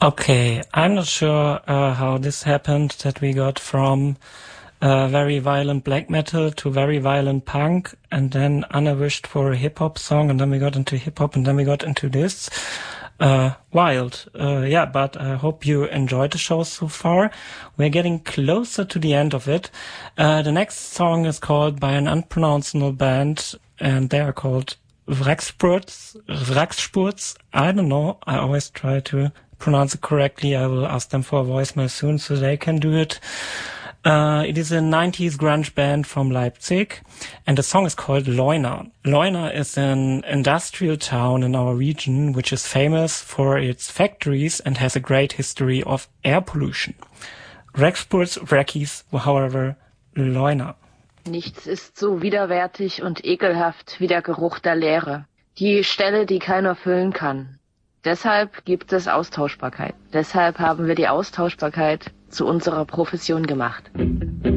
Okay, I'm not sure how this happened, that we got from very violent black metal to very violent punk, and then Anna wished for a hip-hop song, and then we got into hip-hop, and then we got into this. Wild. Yeah, but I hope you enjoyed the show so far. We're getting closer to the end of it. The next song is called by an unpronounceable band, and they are called Wrackspurz. I don't know. I always try to pronounce it correctly. I will ask them for a voicemail soon so they can do it. It is a 90s grunge band from Leipzig, and the song is called Leuna. Leuna is an industrial town in our region which is famous for its factories and has a great history of air pollution. Wrackspurz, Wrackies, however, Leuna. Nichts ist so widerwärtig und ekelhaft wie der Geruch der Leere. Die Stelle, die keiner füllen kann. Deshalb gibt es Austauschbarkeit. Deshalb haben wir die Austauschbarkeit zu unserer Profession gemacht.